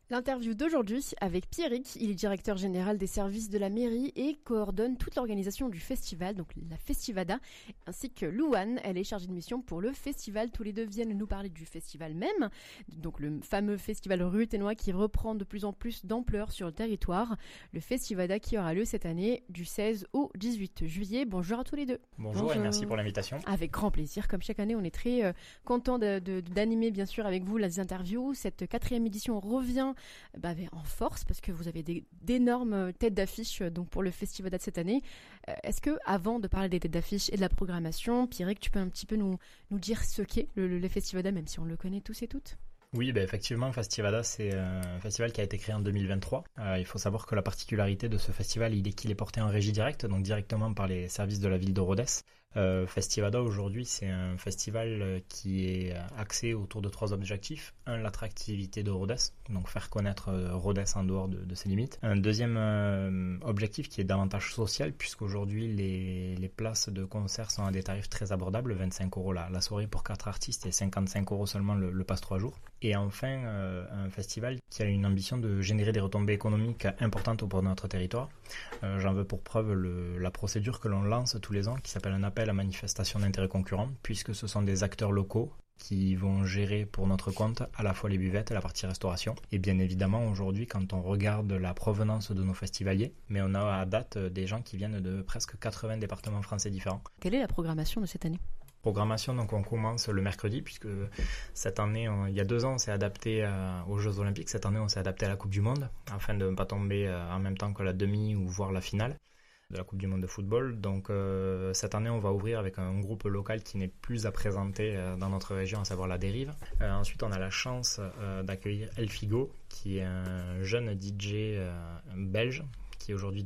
L'interview d'aujourd'hui avec Pierrick, il est directeur général des services de la mairie et coordonne toute l'organisation du festival, donc la Festivada, ainsi que Louane, elle est chargée de mission pour le festival. Tous les deux viennent nous parler du festival même, donc le fameux festival ruténois qui reprend de plus en plus d'ampleur sur le territoire. Le Festivada qui aura lieu cette année du 16 au 18 juillet. Bonjour à tous les deux. Bonjour. Et merci pour l'invitation. Avec grand plaisir, comme chaque année on est très content d'animer bien sûr avec vous les interviews. Cette 4e édition revient en force parce que vous avez d'énormes têtes d'affiche donc pour le Festivada de cette année. Est-ce que avant de parler des têtes d'affiche et de la programmation, Pierrick, tu peux un petit peu nous dire ce qu'est le Festivada, même si on le connaît tous et toutes? Oui, effectivement, Festivada, c'est un festival qui a été créé en 2023. Il faut savoir que la particularité de ce festival, qu'il est porté en régie directe, donc directement par les services de la ville de Rodez. Festivada, aujourd'hui, c'est un festival qui est axé autour de 3 objectifs. Un, l'attractivité de Rodez, donc faire connaître Rodez en dehors de ses limites. Un deuxième objectif qui est davantage social, puisqu'aujourd'hui, les places de concert sont à des tarifs très abordables, 25 € la soirée pour 4 artistes et 55 € seulement le passe 3 jours. Et enfin, un festival qui a une ambition de générer des retombées économiques importantes pour notre territoire. J'en veux pour preuve la procédure que l'on lance tous les ans, qui s'appelle un appel à manifestation d'intérêt concurrent, puisque ce sont des acteurs locaux qui vont gérer pour notre compte à la fois les buvettes et la partie restauration. Et bien évidemment, aujourd'hui, quand on regarde la provenance de nos festivaliers, mais on a à date des gens qui viennent de presque 80 départements français différents. Quelle est la programmation de cette année ? Programmation, donc on commence le mercredi, puisque cette année, il y a 2 ans, on s'est adapté aux Jeux Olympiques. Cette année, on s'est adapté à la Coupe du Monde, afin de ne pas tomber en même temps que la demi ou voire la finale de la Coupe du Monde de football. Donc cette année, on va ouvrir avec un groupe local qui n'est plus à présenter dans notre région, à savoir La Dérive. Ensuite, on a la chance d'accueillir Elfigo, qui est un jeune DJ belge, qui est aujourd'hui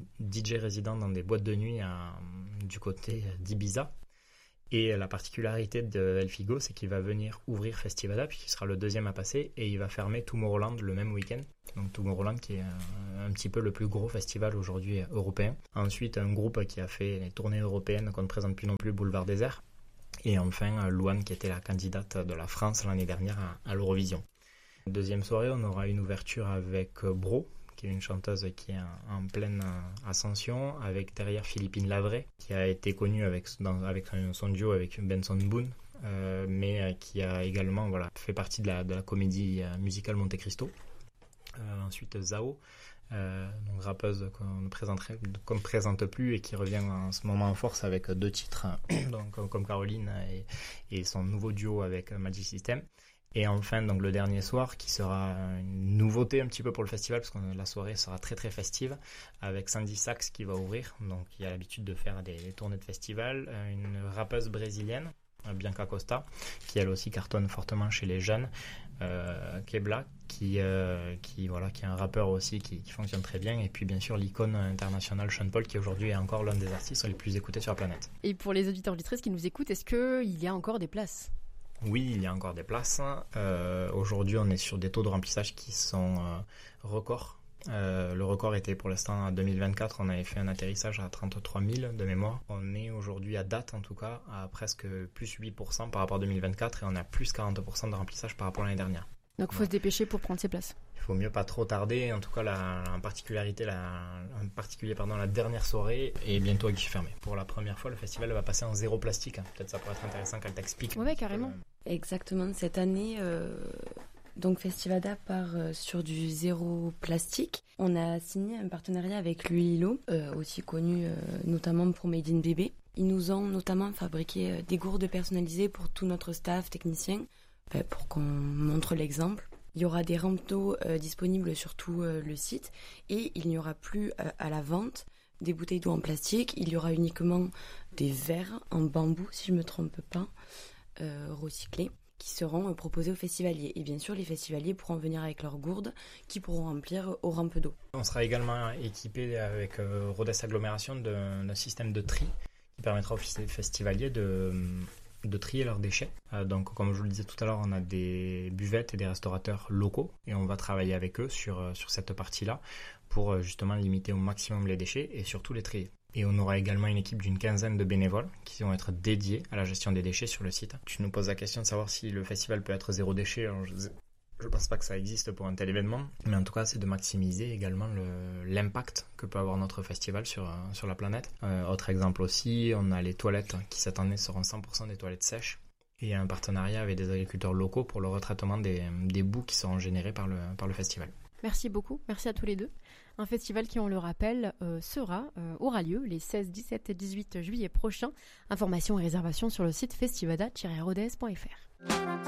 DJ résident dans des boîtes de nuit du côté d'Ibiza. Et la particularité de Elfigo, c'est qu'il va venir ouvrir Festivada, puisqu'il sera le 2e à passer, et il va fermer Tomorrowland le même week-end. Donc Tomorrowland qui est un petit peu le plus gros festival aujourd'hui européen. Ensuite, un groupe qui a fait les tournées européennes qu'on ne présente plus non plus, Boulevard Désert. Et enfin, Louane, qui était la candidate de la France l'année dernière à l'Eurovision. Deuxième soirée, on aura une ouverture avec Bro, qui est une chanteuse qui est en pleine ascension, avec derrière Philippine Lavray, qui a été connue avec son duo avec Benson Boone, mais qui a également fait partie de la comédie musicale Monte Cristo. Ensuite Zao, donc rappeuse qu'on ne présente plus et qui revient en ce moment en force avec 2 titres, donc comme Caroline et son nouveau duo avec Magic System. Et enfin, donc le dernier soir, qui sera une nouveauté un petit peu pour le festival, parce que la soirée sera très très festive, avec Sandy Sax qui va ouvrir, donc il a l'habitude de faire des tournées de festival, une rappeuse brésilienne, Bianca Costa, qui elle aussi cartonne fortement chez les jeunes, Kebla, qui est un rappeur aussi qui fonctionne très bien, et puis bien sûr l'icône internationale Sean Paul, qui aujourd'hui est encore l'un des artistes les plus écoutés sur la planète. Et pour les auditeurs auditrices qui nous écoutent, est-ce qu'il y a encore des places ? Oui, il y a encore des places. Aujourd'hui, on est sur des taux de remplissage qui sont records. Le record était pour l'instant en 2024, on avait fait un atterrissage à 33 000 de mémoire. On est aujourd'hui à date en tout cas à presque plus 8% par rapport à 2024 et on a plus 40% de remplissage par rapport à l'année dernière. Donc il faut se dépêcher pour prendre ses places. Il faut mieux pas trop tarder, en tout cas en particulier la dernière soirée est bientôt à guichet fermé. Pour la première fois, le festival va passer en 0 plastique. Peut-être ça pourrait être intéressant qu'elle t'explique. Ouais, carrément. Exactement, cette année, donc Festivada part sur du 0 plastique. On a signé un partenariat avec l'Huililo, aussi connu notamment pour Made in Bébé. Ils nous ont notamment fabriqué des gourdes personnalisées pour tout notre staff technicien, pour qu'on montre l'exemple. Il y aura des rampes d'eau disponibles sur tout le site et il n'y aura plus à la vente des bouteilles d'eau en plastique. Il y aura uniquement des verres en bambou, si je ne me trompe pas, recyclés, qui seront proposés aux festivaliers. Et bien sûr, les festivaliers pourront venir avec leurs gourdes qui pourront remplir aux rampes d'eau. On sera également équipé avec Rodez Agglomération d'un système de tri qui permettra aux festivaliers de trier leurs déchets. Donc comme je vous le disais tout à l'heure, on a des buvettes et des restaurateurs locaux et on va travailler avec eux sur cette partie-là pour justement limiter au maximum les déchets et surtout les trier. Et on aura également une équipe d'une 15aine de bénévoles qui vont être dédiés à la gestion des déchets sur le site. Tu nous poses la question de savoir si le festival peut être 0 déchet. Alors, Je pense pas que ça existe pour un tel événement, mais en tout cas, c'est de maximiser également l'impact que peut avoir notre festival sur la planète. Autre exemple aussi, on a les toilettes qui cette année seront 100% des toilettes sèches. Et un partenariat avec des agriculteurs locaux pour le retraitement des boues qui seront générées par le festival. Merci beaucoup, merci à tous les deux. Un festival qui, on le rappelle, aura lieu les 16, 17 et 18 juillet prochains. Informations et réservations sur le site festivada-rodez.fr.